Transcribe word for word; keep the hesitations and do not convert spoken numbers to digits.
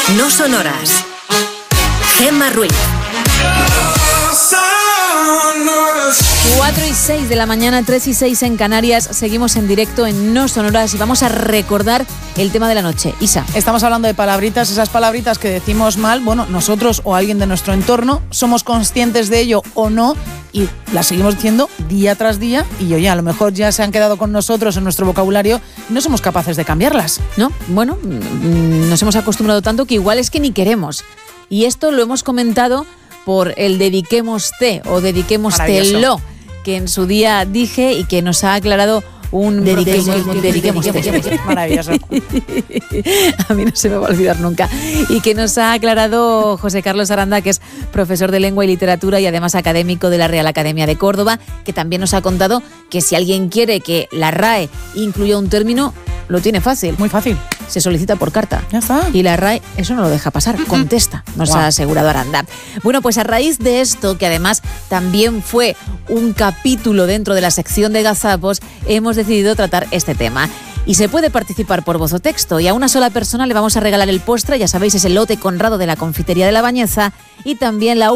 No sonoras. Gemma Ruiz. cuatro y seis de la mañana, tres y seis en Canarias. Seguimos en directo en No Sonoras y vamos a recordar el tema de la noche. Isa. Estamos hablando de palabritas, esas palabritas que decimos mal, bueno, nosotros o alguien de nuestro entorno, somos conscientes de ello o no y las seguimos diciendo día tras día y oye, a lo mejor ya se han quedado con nosotros en nuestro vocabulario y no somos capaces de cambiarlas. No, bueno, nos hemos acostumbrado tanto que igual es que ni queremos. Y esto lo hemos comentado por el dediquémoste o dediquémostelo, que en su día dije y que nos ha aclarado un dediquemos, dediquemos, maravilloso. A mí no se me va a olvidar nunca. Y que nos ha aclarado José Carlos Aranda, que es profesor de lengua y literatura y además académico de la Real Academia de Córdoba, que también nos ha contado que si alguien quiere que la R A E incluya un término, lo tiene fácil. Muy fácil. Se solicita por carta. Ya está. Y la R A E eso no lo deja pasar, contesta, nos wow. ha asegurado Aranda. Bueno, pues a raíz de esto, que además también fue un capítulo dentro de la sección de gazapos, hemos decidido tratar este tema. Y se puede participar por voz o texto. Y a una sola persona le vamos a regalar el postre, ya sabéis, es el lote Conrado de la Confitería de la Bañeza y también la